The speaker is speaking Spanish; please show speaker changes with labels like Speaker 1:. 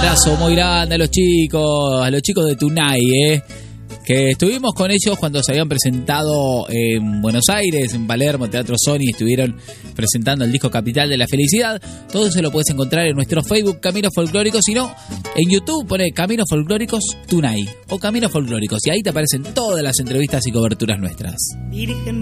Speaker 1: abrazo muy grande a los chicos de Tunay, que estuvimos con ellos cuando se habían presentado en Buenos Aires, en Palermo, Teatro Sony, estuvieron presentando el disco Capital de la Felicidad. Todo eso lo puedes encontrar en nuestro Facebook Caminos Folclóricos, si no, en YouTube pone Caminos Folclóricos Tunay o Caminos Folclóricos y ahí te aparecen todas las entrevistas y coberturas nuestras.